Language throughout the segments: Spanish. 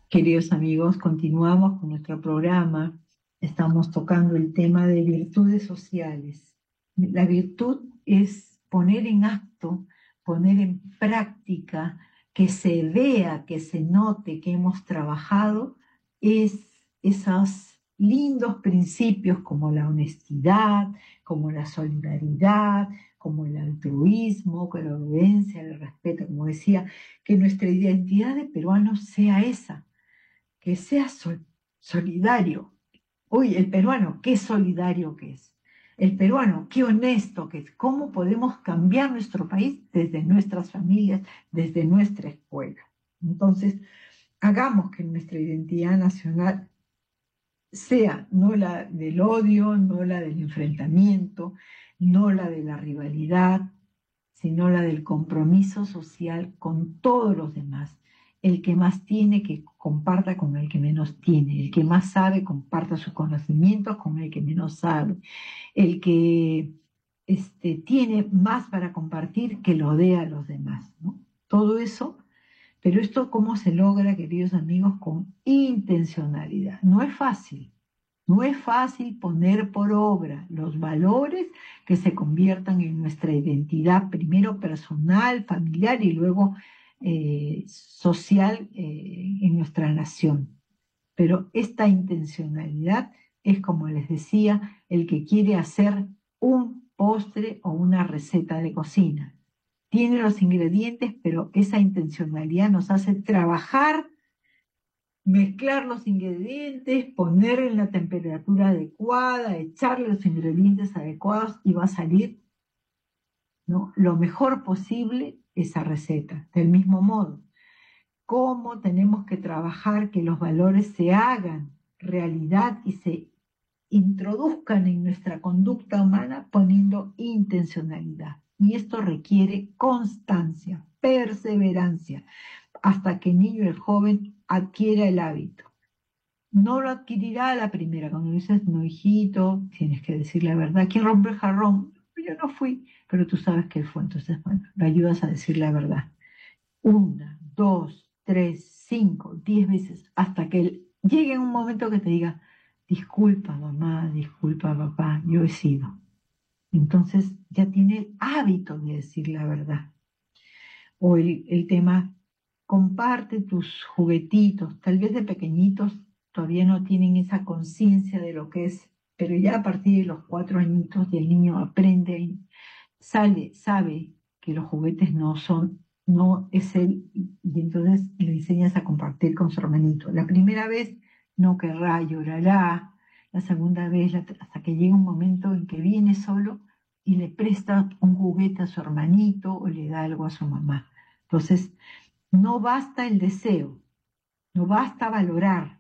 Queridos amigos, continuamos con nuestro programa. Estamos tocando el tema de virtudes sociales. La virtud es poner en acto, poner en práctica, que se vea, que se note que hemos trabajado, es esos lindos principios como la honestidad, como la solidaridad, como el altruismo, como la obediencia, el respeto, como decía, que nuestra identidad de peruanos sea esa, que sea solidario. Uy, el peruano, qué solidario que es. El peruano, qué honesto que es. ¿Cómo podemos cambiar nuestro país desde nuestras familias, desde nuestra escuela? Entonces, hagamos que nuestra identidad nacional sea no la del odio, no la del enfrentamiento, no la de la rivalidad, sino la del compromiso social con todos los demás. El que más tiene, que comparta con el que menos tiene. El que más sabe, comparta sus conocimientos con el que menos sabe. El que tiene más para compartir, que lo dé a los demás, ¿no? Todo eso, pero esto cómo se logra, queridos amigos, con intencionalidad. No es fácil. No es fácil poner por obra los valores que se conviertan en nuestra identidad, primero personal, familiar y luego social en nuestra nación. Pero esta intencionalidad es, como les decía, el que quiere hacer un postre o una receta de cocina. Tiene los ingredientes, pero esa intencionalidad nos hace trabajar, mezclar los ingredientes, poner en la temperatura adecuada, echarle los ingredientes adecuados y va a salir, ¿no?, lo mejor posible esa receta. Del mismo modo, cómo tenemos que trabajar que los valores se hagan realidad y se introduzcan en nuestra conducta humana poniendo intencionalidad. Y esto requiere constancia, perseverancia, hasta que el niño y el joven adquiera el hábito. No lo adquirirá a la primera. Cuando dices, no, hijito, tienes que decir la verdad. ¿Quién rompe el jarrón? Yo no fui, pero tú sabes que él fue. Entonces, bueno, le ayudas a decir la verdad. Una, dos, tres, cinco, 10 veces, hasta que él llegue en un momento que te diga, disculpa mamá, disculpa papá, yo he sido. Entonces ya tiene el hábito de decir la verdad. O el tema, comparte tus juguetitos, tal vez de pequeñitos todavía no tienen esa conciencia de lo que es, pero ya a partir de los 4 añitos y el niño aprende, sabe que los juguetes no son, no es él, y entonces le enseñas a compartir con su hermanito. La primera vez no querrá, llorará, la segunda vez, hasta que llega un momento en que viene solo y le presta un juguete a su hermanito o le da algo a su mamá. Entonces, no basta el deseo, no basta valorar,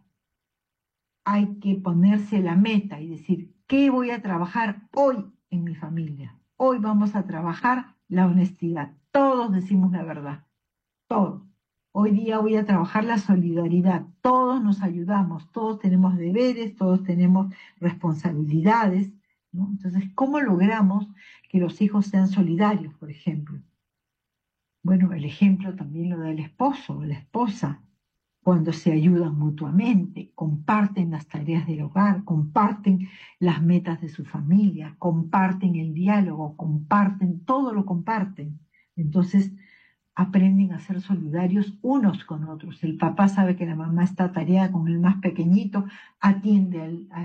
hay que ponerse la meta y decir, ¿qué voy a trabajar hoy en mi familia? Hoy vamos a trabajar la honestidad. Todos decimos la verdad, todos. Hoy día voy a trabajar la solidaridad. Todos nos ayudamos, todos tenemos deberes, todos tenemos responsabilidades, ¿no? Entonces, ¿cómo logramos que los hijos sean solidarios, por ejemplo? Bueno, el ejemplo también lo da el esposo o la esposa, cuando se ayudan mutuamente, comparten las tareas del hogar, comparten las metas de su familia, comparten el diálogo, comparten, todo lo comparten. Entonces aprenden a ser solidarios unos con otros. El papá sabe que la mamá está atareada con el más pequeñito, atiende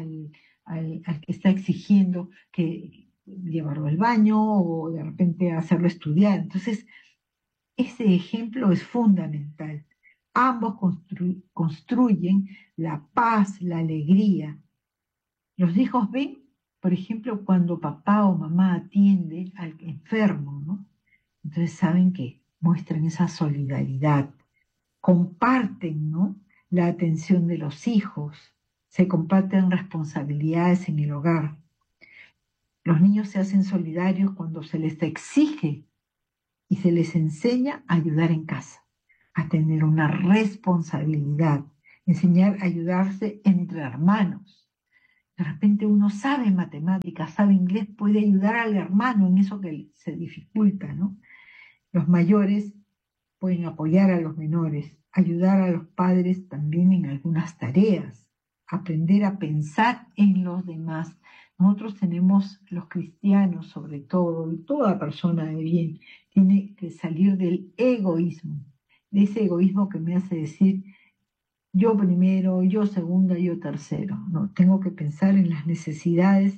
al que está exigiendo que llevarlo al baño o de repente hacerlo estudiar. Entonces, ese ejemplo es fundamental. Ambos construyen la paz, la alegría. Los hijos ven, por ejemplo, cuando papá o mamá atiende al enfermo, ¿no? Entonces saben que muestran esa solidaridad, comparten, ¿no?, la atención de los hijos, se comparten responsabilidades en el hogar. Los niños se hacen solidarios cuando se les exige y se les enseña a ayudar en casa, a tener una responsabilidad, enseñar a ayudarse entre hermanos. De repente uno sabe matemáticas, sabe inglés, puede ayudar al hermano en eso que se dificulta, ¿no? Los mayores pueden apoyar a los menores, ayudar a los padres también en algunas tareas, aprender a pensar en los demás. Nosotros tenemos, los cristianos sobre todo, y toda persona de bien, tiene que salir del egoísmo, de ese egoísmo que me hace decir yo primero, yo segunda, yo tercero. No, tengo que pensar en las necesidades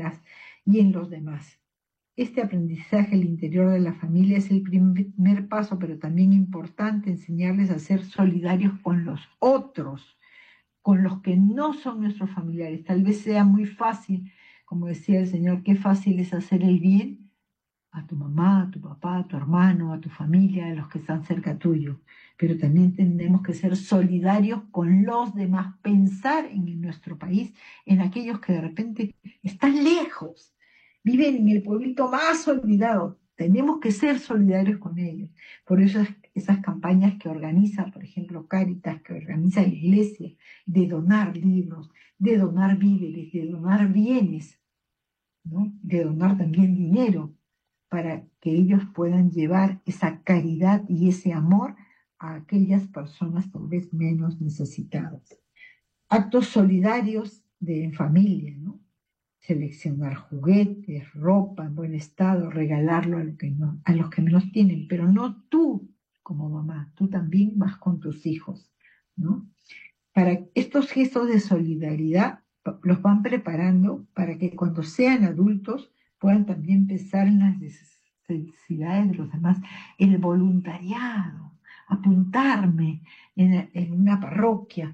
y en los demás. Este aprendizaje al interior de la familia es el primer paso, pero también importante enseñarles a ser solidarios con los otros, con los que no son nuestros familiares. Tal vez sea muy fácil, como decía el Señor, qué fácil es hacer el bien a tu mamá, a tu papá, a tu hermano, a tu familia, a los que están cerca tuyo. Pero también tenemos que ser solidarios con los demás, pensar en nuestro país, en aquellos que de repente están lejos, viven en el pueblito más olvidado. Tenemos que ser solidarios con ellos. Por eso esas campañas que organiza, por ejemplo, Cáritas, que organiza la iglesia, de donar libros, de donar víveres, de donar bienes, ¿no? De donar también dinero para que ellos puedan llevar esa caridad y ese amor a aquellas personas tal vez menos necesitadas. Actos solidarios en familia, ¿no? Seleccionar juguetes, ropa en buen estado, regalarlo a los que menos tienen, pero no tú como mamá, tú también vas con tus hijos, ¿no? Para estos gestos de solidaridad los van preparando para que cuando sean adultos puedan también pensar en las necesidades de los demás, el voluntariado, apuntarme en una parroquia,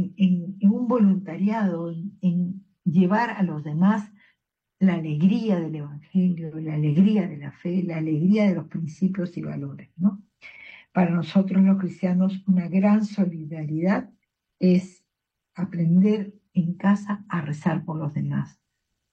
en un voluntariado, en llevar a los demás la alegría del Evangelio, la alegría de la fe, la alegría de los principios y valores, ¿no? Para nosotros los cristianos, una gran solidaridad es aprender en casa a rezar por los demás.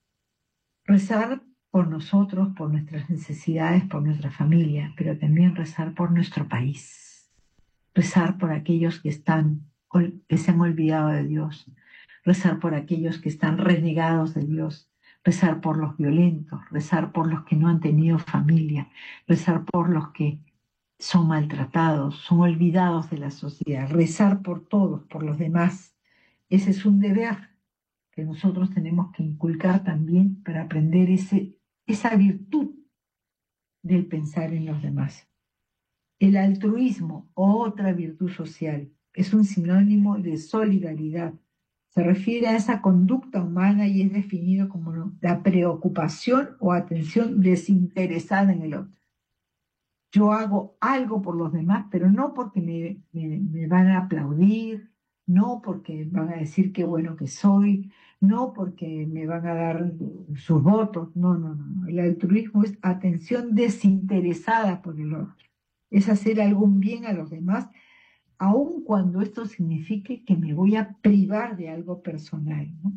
Rezar por nosotros, por nuestras necesidades, por nuestra familia, pero también rezar por nuestro país. Rezar por aquellos que se han olvidado de Dios. Rezar por aquellos que están renegados de Dios. Rezar por los violentos. Rezar por los que no han tenido familia. Rezar por los que son maltratados, son olvidados de la sociedad. Rezar por todos, por los demás. Ese es un deber que nosotros tenemos que inculcar también para aprender esa virtud del pensar en los demás. El altruismo, otra virtud social, es un sinónimo de solidaridad. Se refiere a esa conducta humana y es definido como la preocupación o atención desinteresada en el otro. Yo hago algo por los demás, pero no porque me van a aplaudir, no porque van a decir qué bueno que soy, no porque me van a dar sus votos, no, no, no. El altruismo es atención desinteresada por el otro, es hacer algún bien a los demás, aun cuando esto signifique que me voy a privar de algo personal, ¿no?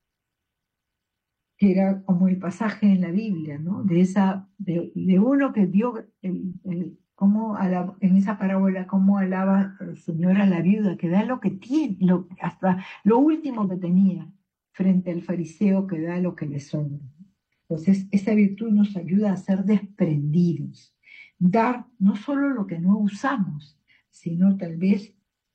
Que era como el pasaje en la Biblia, ¿no? De uno que dio, en esa parábola, cómo alaba el Señor a la viuda, que da lo que tiene, hasta lo último que tenía, frente al fariseo que da lo que le sobra. Entonces, esa virtud nos ayuda a ser desprendidos, dar no solo lo que no usamos, sino tal vez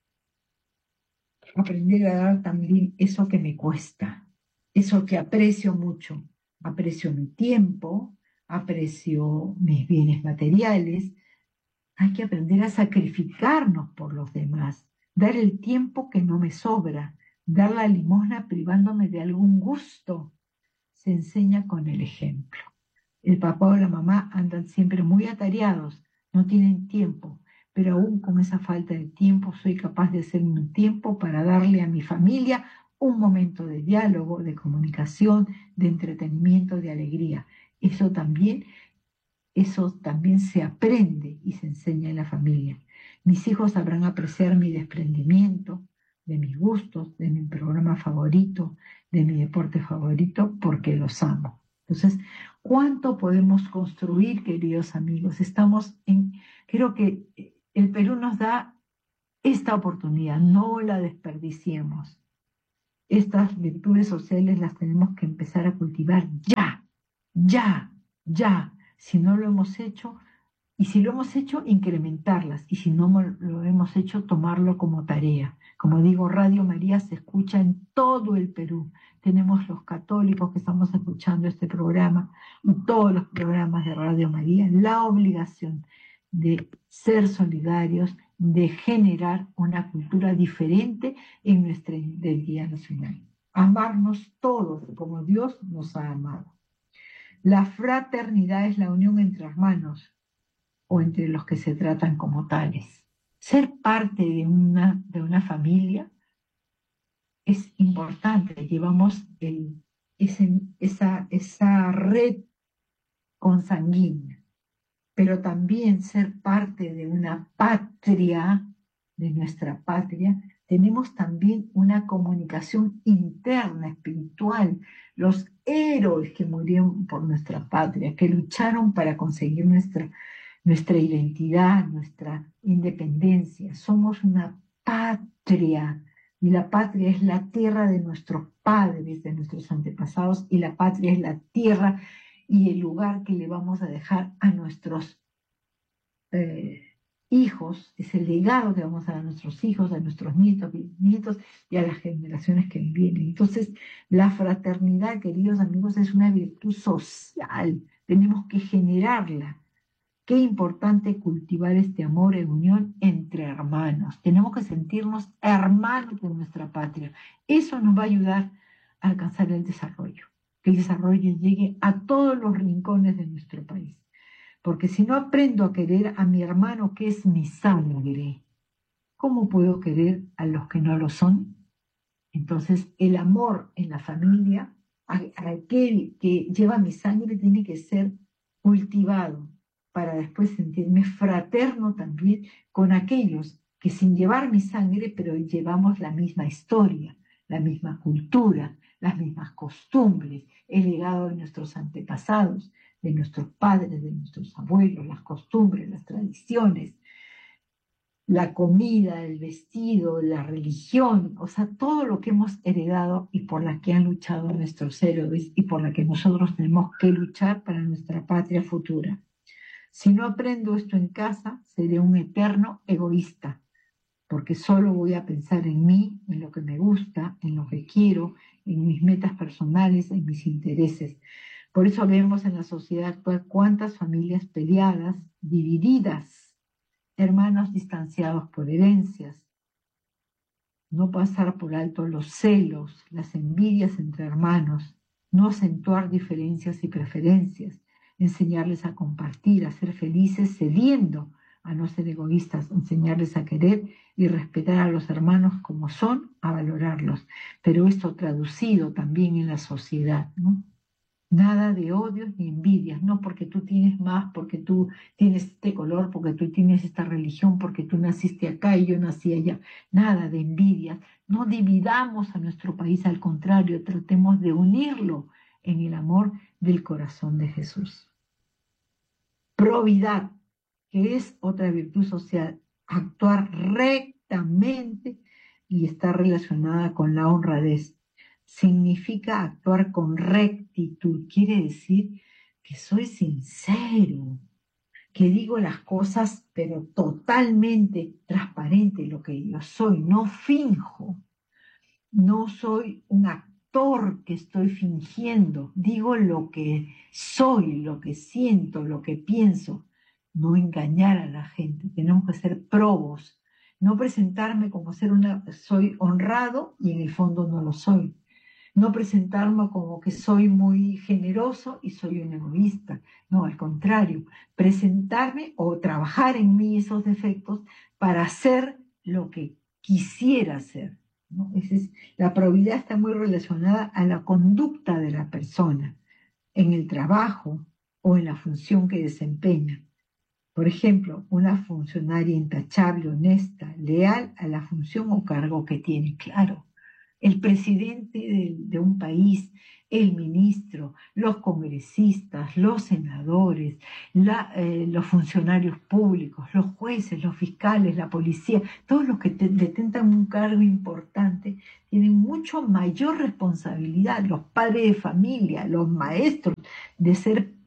aprender a dar también eso que me cuesta, eso que aprecio mucho. Aprecio mi tiempo, aprecio mis bienes materiales. Hay que aprender a sacrificarnos por los demás, dar el tiempo que no me sobra, dar la limosna privándome de algún gusto. Se enseña con el ejemplo. El papá o la mamá andan siempre muy atareados, no tienen tiempo, pero aún con esa falta de tiempo soy capaz de hacer un tiempo para darle a mi familia un momento de diálogo, de comunicación, de entretenimiento, de alegría. Eso también se aprende y se enseña en la familia. Mis hijos sabrán apreciar mi desprendimiento, de mis gustos, de mi programa favorito, de mi deporte favorito, porque los amo. Entonces, ¿cuánto podemos construir, queridos amigos? Creo que el Perú nos da esta oportunidad, no la desperdiciemos. Estas virtudes sociales las tenemos que empezar a cultivar ya, ya, ya. Si no lo hemos hecho, Y si lo hemos hecho, incrementarlas. Y si no lo hemos hecho, tomarlo como tarea. Como digo, Radio María se escucha en todo el Perú. Tenemos los católicos que estamos escuchando este programa y todos los programas de Radio María, la obligación de ser solidarios, de generar una cultura diferente en nuestra identidad nacional. Amarnos todos como Dios nos ha amado. La fraternidad es la unión entre hermanos o entre los que se tratan como tales. Ser parte de una familia es importante. Llevamos esa red consanguínea, pero también ser parte de una patria, de nuestra patria, tenemos también una comunicación interna, espiritual. Los héroes que murieron por nuestra patria, que lucharon para conseguir nuestra identidad, nuestra independencia. Somos una patria y la patria es la tierra de nuestros padres, de nuestros antepasados, y la patria es la tierra y el lugar que le vamos a dejar a nuestros hijos, es el legado que vamos a dar a nuestros hijos, a nuestros nietos, bisnietos y a las generaciones que vienen. Entonces, la fraternidad, queridos amigos, es una virtud social, tenemos que generarla. Qué importante cultivar este amor en unión entre hermanos. Tenemos que sentirnos hermanos de nuestra patria. Eso nos va a ayudar a alcanzar el desarrollo, que el desarrollo llegue a todos los rincones de nuestro país. Porque si no aprendo a querer a mi hermano que es mi sangre, ¿cómo puedo querer a los que no lo son? Entonces, el amor en la familia, a aquel que lleva mi sangre, tiene que ser cultivado para después sentirme fraterno también con aquellos que sin llevar mi sangre, pero llevamos la misma historia, la misma cultura, las mismas costumbres, el legado de nuestros antepasados, de nuestros padres, de nuestros abuelos, las costumbres, las tradiciones, la comida, el vestido, la religión, o sea, todo lo que hemos heredado y por la que han luchado nuestros héroes y por la que nosotros tenemos que luchar para nuestra patria futura. Si no aprendo esto en casa, seré un eterno egoísta, porque solo voy a pensar en mí, en lo que me gusta, en lo que quiero, en mis metas personales, en mis intereses. Por eso vemos en la sociedad actual cuántas familias peleadas, divididas, hermanos distanciados por herencias. No pasar por alto los celos, las envidias entre hermanos, no acentuar diferencias y preferencias, enseñarles a compartir, a ser felices, cediendo a no ser egoístas, enseñarles a querer y respetar a los hermanos como son, a valorarlos. Pero esto traducido también en la sociedad, ¿no? Nada de odios ni envidias, no porque tú tienes más, porque tú tienes este color, porque tú tienes esta religión, porque tú naciste acá y yo nací allá. Nada de envidias. No dividamos a nuestro país, al contrario, tratemos de unirlo en el amor del corazón de Jesús. Probidad, que es otra virtud social, actuar rectamente y está relacionada con la honradez. Significa actuar con rectitud, quiere decir que soy sincero, que digo las cosas pero totalmente transparente lo que yo soy, no finjo, no soy un actor que estoy fingiendo, digo lo que soy, lo que siento, lo que pienso, no engañar a la gente, tenemos que ser probos, no presentarme como soy honrado y en el fondo no lo soy. No presentarme como que soy muy generoso y soy un egoísta. No, al contrario, presentarme o trabajar en mí esos defectos para hacer lo que quisiera hacer, ¿no? La probidad está muy relacionada a la conducta de la persona en el trabajo o en la función que desempeña. Por ejemplo, una funcionaria intachable, honesta, leal a la función o cargo que tiene, claro. El presidente de un país, el ministro, los congresistas, los senadores, los funcionarios públicos, los jueces, los fiscales, la policía, todos los que detentan un cargo importante tienen mucho mayor responsabilidad, los padres de familia, los maestros, de ser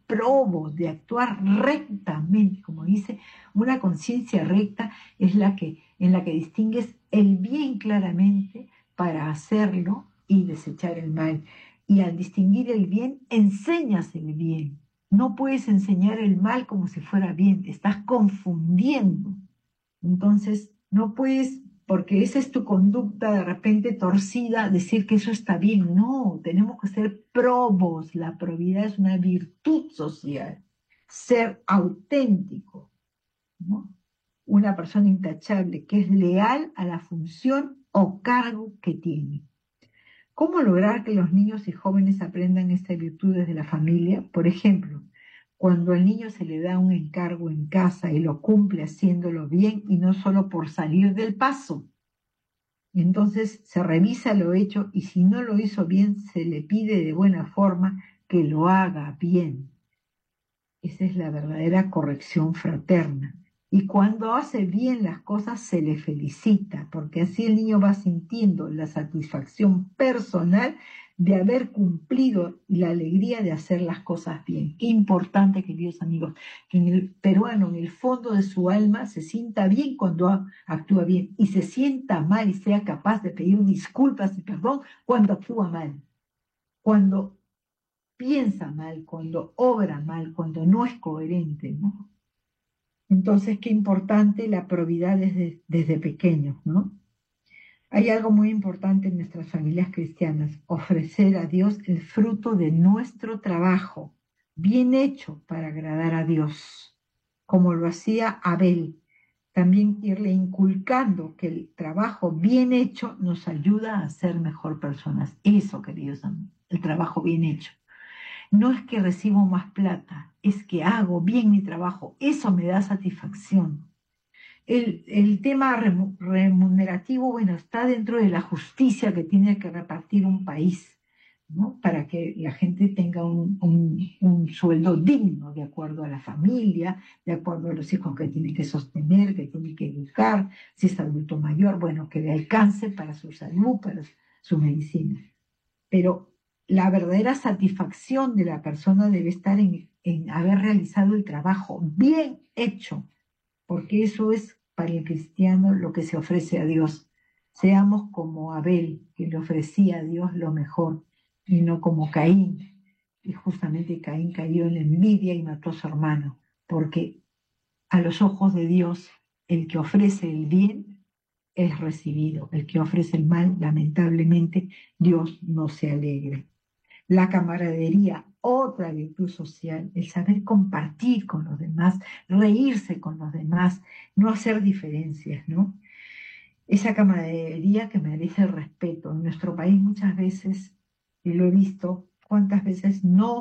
probos, de actuar rectamente. Como dice, una conciencia recta es en la que distingues el bien claramente para hacerlo y desechar el mal. Y al distinguir el bien, enseñas el bien. No puedes enseñar el mal como si fuera bien, te estás confundiendo. Entonces, no puedes, porque esa es tu conducta de repente torcida, decir que eso está bien. No, tenemos que ser probos. La probidad es una virtud social. Ser auténtico, ¿no? Una persona intachable que es leal a la función o cargo que tiene. ¿Cómo lograr que los niños y jóvenes aprendan estas virtudes de la familia? Por ejemplo, cuando al niño se le da un encargo en casa y lo cumple haciéndolo bien y no solo por salir del paso. Entonces se revisa lo hecho y si no lo hizo bien, se le pide de buena forma que lo haga bien. Esa es la verdadera corrección fraterna. Y cuando hace bien las cosas, se le felicita, porque así el niño va sintiendo la satisfacción personal de haber cumplido y la alegría de hacer las cosas bien. Qué importante, queridos amigos, que en el peruano, en el fondo de su alma, se sienta bien cuando actúa bien y se sienta mal y sea capaz de pedir disculpas y perdón cuando actúa mal. Cuando piensa mal, cuando obra mal, cuando no es coherente, ¿no? Entonces, qué importante la probidad desde pequeños, ¿no? Hay algo muy importante en nuestras familias cristianas, ofrecer a Dios el fruto de nuestro trabajo, bien hecho para agradar a Dios, como lo hacía Abel. También irle inculcando que el trabajo bien hecho nos ayuda a ser mejor personas. Eso, queridos amigos, el trabajo bien hecho. No es que recibo más plata, es que hago bien mi trabajo. Eso me da satisfacción. El tema remunerativo, bueno, está dentro de la justicia que tiene que repartir un país, ¿no? Para que la gente tenga un sueldo digno, de acuerdo a la familia, de acuerdo a los hijos que tiene que sostener, que tiene que educar, si es adulto mayor, bueno, que le alcance para su salud, para su medicina. Pero la verdadera satisfacción de la persona debe estar en haber realizado el trabajo bien hecho, porque eso es para el cristiano lo que se ofrece a Dios. Seamos como Abel, que le ofrecía a Dios lo mejor, y no como Caín. Y justamente Caín cayó en la envidia y mató a su hermano, porque a los ojos de Dios, el que ofrece el bien es recibido. El que ofrece el mal, lamentablemente, Dios no se alegra. La camaradería, otra virtud social, el saber compartir con los demás, reírse con los demás, no hacer diferencias, ¿no? Esa camaradería que merece el respeto. En nuestro país muchas veces, y lo he visto, cuántas veces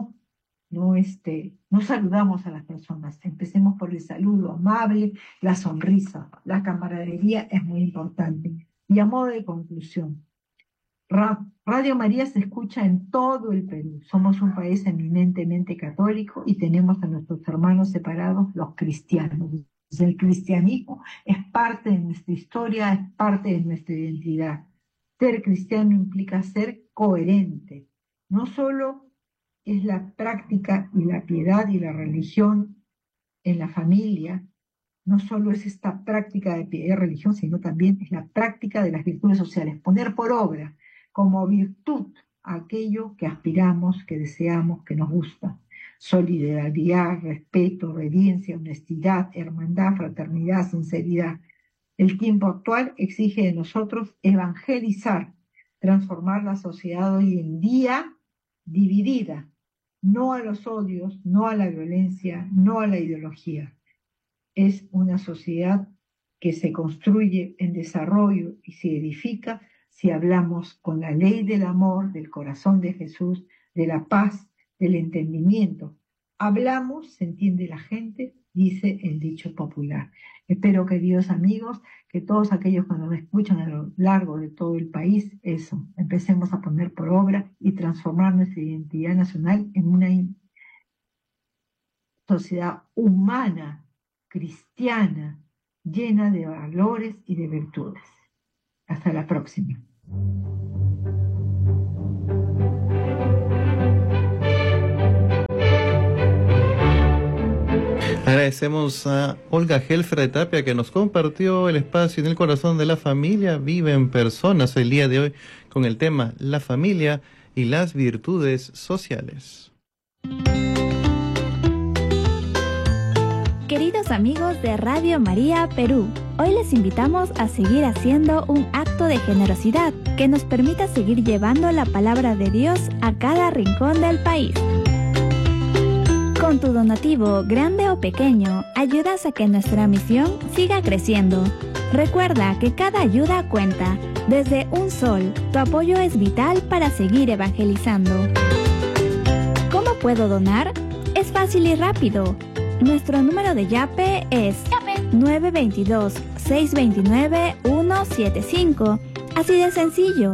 no saludamos a las personas. Empecemos por el saludo amable, la sonrisa. La camaradería es muy importante. Y a modo de conclusión, Radio María se escucha en todo el Perú. Somos un país eminentemente católico y tenemos a nuestros hermanos separados, los cristianos. El cristianismo es parte de nuestra historia, es parte de nuestra identidad. Ser cristiano implica ser coherente. No solo es la práctica y la piedad y la religión en la familia, no solo es esta práctica de piedad y religión, sino también es la práctica de las virtudes sociales, poner por obra como virtud aquello que aspiramos, que deseamos, que nos gusta. Solidaridad, respeto, obediencia, honestidad, hermandad, fraternidad, sinceridad. El tiempo actual exige de nosotros evangelizar, transformar la sociedad hoy en día dividida, no a los odios, no a la violencia, no a la ideología. Es una sociedad que se construye en desarrollo y se edifica si hablamos con la ley del amor, del corazón de Jesús, de la paz, del entendimiento. Hablamos, se entiende la gente, dice el dicho popular. Espero, queridos amigos, que todos aquellos que nos escuchan a lo largo de todo el país, eso, empecemos a poner por obra y transformar nuestra identidad nacional en una sociedad humana, cristiana, llena de valores y de virtudes. Hasta la próxima. Agradecemos a Olga Helfer de Tapia, que nos compartió el espacio en el corazón de la familia. Vive en personas el día de hoy con el tema la familia y las virtudes sociales. Queridos amigos de Radio María Perú, hoy les invitamos a seguir haciendo un acto de generosidad que nos permita seguir llevando la palabra de Dios a cada rincón del país. Con tu donativo, grande o pequeño, ayudas a que nuestra misión siga creciendo. Recuerda que cada ayuda cuenta. Desde un sol, tu apoyo es vital para seguir evangelizando. ¿Cómo puedo donar? Es fácil y rápido. Nuestro número de Yape es 922-629-175. Así de sencillo,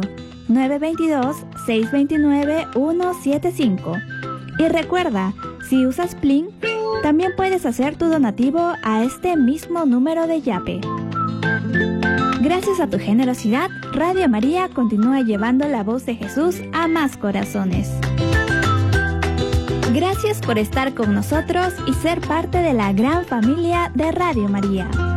922-629-175. Y recuerda, si usas Plin, también puedes hacer tu donativo a este mismo número de Yape. Gracias a tu generosidad, Radio María continúa llevando la voz de Jesús a más corazones. Gracias por estar con nosotros y ser parte de la gran familia de Radio María.